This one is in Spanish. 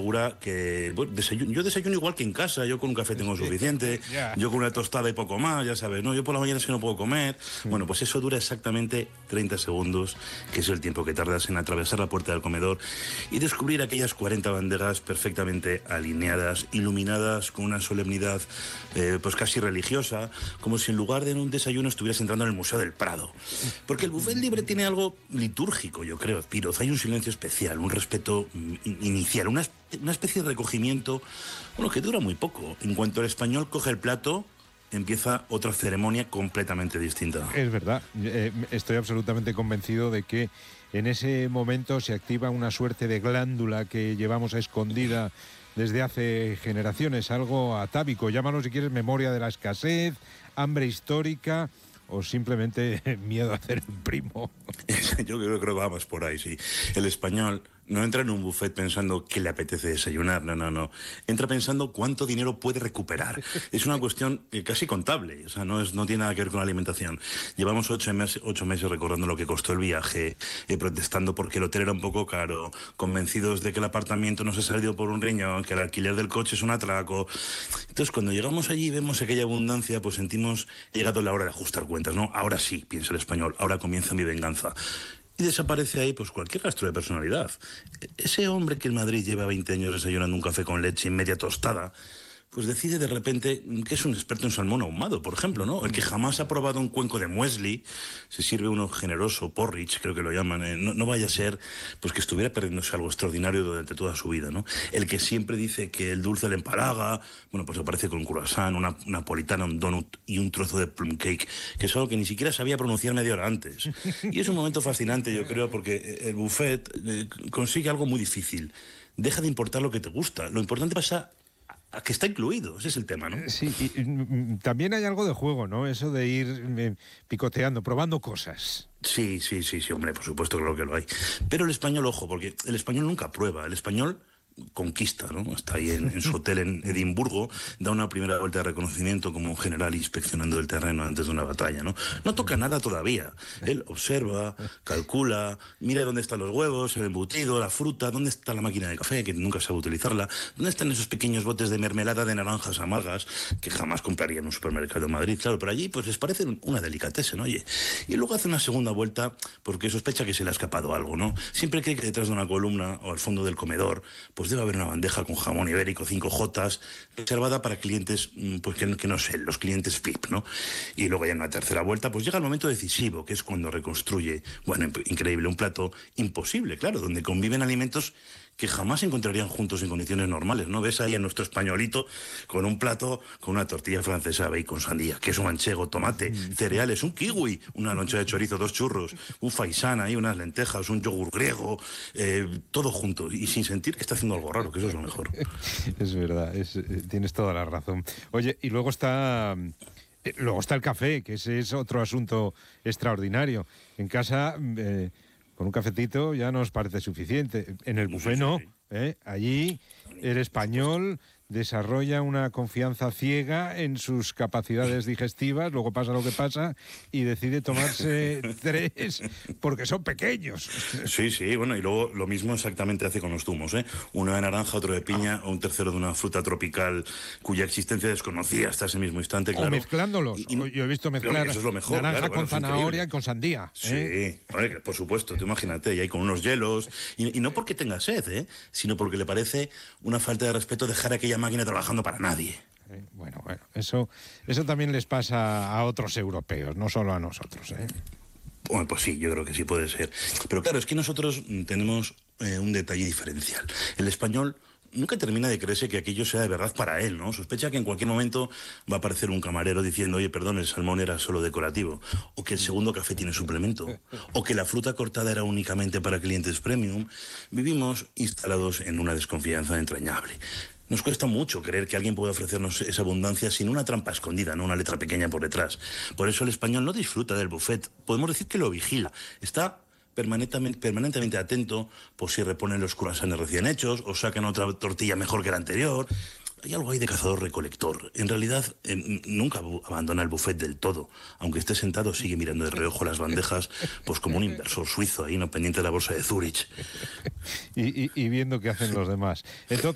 asegura que bueno, yo desayuno igual que en casa, yo con un café tengo suficiente, yo con una tostada y poco más, ya sabes, ¿no? Yo por la mañana es que no puedo comer. Bueno, pues eso dura exactamente 30 segundos, que es el tiempo que tardas en atravesar la puerta del comedor y descubrir aquellas 40 bandejas perfectamente alineadas, iluminadas con una solemnidad pues casi religiosa, como si en lugar de en un desayuno estuvieras entrando en el Museo del Prado. Porque el buffet libre tiene algo litúrgico, yo creo, Piroz. Hay un silencio especial, un respeto inicial, una especie de recogimiento, bueno, que dura muy poco. En cuanto el español coge el plato, empieza otra ceremonia completamente distinta. Es verdad, estoy absolutamente convencido de que en ese momento se activa una suerte de glándula que llevamos escondida desde hace generaciones, algo atávico, llámalo si quieres memoria de la escasez, hambre histórica o simplemente miedo a hacer un primo. Yo creo que vamos por ahí, sí. El español no entra en un buffet pensando que le apetece desayunar, no. Entra pensando cuánto dinero puede recuperar. Es una cuestión casi contable, o sea, no tiene nada que ver con la alimentación. Llevamos 8 meses recordando lo que costó el viaje, protestando porque el hotel era un poco caro, convencidos de que el apartamento nos ha salido por un riñón, que el alquiler del coche es un atraco. Entonces, cuando llegamos allí y vemos aquella abundancia, pues sentimos llegado la hora de ajustar cuentas, ¿no? Ahora sí, piensa el español, ahora comienza mi venganza. Y desaparece ahí pues cualquier rastro de personalidad. Ese hombre que en Madrid lleva 20 años desayunando un café con leche y media tostada, pues decide de repente que es un experto en salmón ahumado, por ejemplo, ¿no? El que jamás ha probado un cuenco de muesli, se sirve uno generoso, porridge, creo que lo llaman, no vaya a ser pues que estuviera perdiéndose algo extraordinario durante toda su vida, ¿no? El que siempre dice que el dulce le empalaga, bueno, pues aparece con un croissant, una napolitana, un donut y un trozo de plum cake, que es algo que ni siquiera sabía pronunciar media hora antes. Y es un momento fascinante, yo creo, porque el buffet consigue algo muy difícil. Deja de importar lo que te gusta, lo importante pasa a que está incluido, ese es el tema, ¿no? Sí, y también hay algo de juego, ¿no? Eso de ir picoteando, probando cosas. Sí, hombre, por supuesto que lo hay. Pero el español, ojo, porque el español nunca prueba, el español conquista, ¿no? Está ahí en su hotel en Edimburgo, da una primera vuelta de reconocimiento como un general inspeccionando el terreno antes de una batalla, ¿no? No toca nada todavía. Él observa, calcula, mira dónde están los huevos, el embutido, la fruta, dónde está la máquina de café, que nunca sabe utilizarla, dónde están esos pequeños botes de mermelada de naranjas amargas que jamás compraría en un supermercado en Madrid. Claro, pero allí pues les parece una delicatessen, oye. Y luego hace una segunda vuelta porque sospecha que se le ha escapado algo, ¿no? Siempre cree que detrás de una columna o al fondo del comedor pues debe haber una bandeja con jamón ibérico 5J reservada para clientes, pues que no sé, los clientes VIP, ¿no? Y luego ya en una tercera vuelta, pues llega el momento decisivo, que es cuando reconstruye, bueno, increíble, un plato imposible, claro, donde conviven alimentos que jamás se encontrarían juntos en condiciones normales, ¿no? Ves ahí a nuestro españolito con un plato, con una tortilla francesa, bacon, sandía, queso manchego, tomate, cereales, un kiwi, una loncha de chorizo, 2 churros, un faisán ahí, unas lentejas, un yogur griego, todo junto y sin sentir que está haciendo algo raro, que eso es lo mejor. Es verdad, tienes toda la razón. Oye, y luego está el café, que ese es otro asunto extraordinario. En casa, con un cafetito ya nos parece suficiente. En el buffet no, allí el español desarrolla una confianza ciega en sus capacidades digestivas, luego pasa lo que pasa y decide tomarse 3 porque son pequeños. Sí, bueno, y luego lo mismo exactamente hace con los zumos, ¿eh? Uno de naranja, otro de piña, o un tercero de una fruta tropical cuya existencia desconocía hasta ese mismo instante, claro. O mezclándolos. Yo he visto mezclar eso es lo mejor, naranja claro, con zanahoria y con sandía. Sí, por supuesto, tú imagínate, y ahí con unos hielos, y no porque tenga sed, sino porque le parece una falta de respeto dejar aquella máquina trabajando para nadie. Bueno, eso también les pasa a otros europeos, no solo a nosotros, ¿eh? Bueno, pues sí, yo creo que sí puede ser. Pero claro, es que nosotros tenemos un detalle diferencial. El español nunca termina de creerse que aquello sea de verdad para él, ¿no? Sospecha que en cualquier momento va a aparecer un camarero diciendo, oye, perdón, el salmón era solo decorativo, o que el segundo café tiene suplemento, o que la fruta cortada era únicamente para clientes premium. Vivimos instalados en una desconfianza entrañable. Nos cuesta mucho creer que alguien pueda ofrecernos esa abundancia sin una trampa escondida, no una letra pequeña por detrás. Por eso el español no disfruta del buffet. Podemos decir que lo vigila. Está permanentemente atento por si reponen los croissants recién hechos o sacan otra tortilla mejor que la anterior. Hay algo ahí de cazador-recolector. En realidad, nunca abandona el buffet del todo. Aunque esté sentado, sigue mirando de reojo las bandejas, pues como un inversor suizo ahí, no pendiente de la bolsa de Zurich. Y viendo qué hacen los demás. Entonces,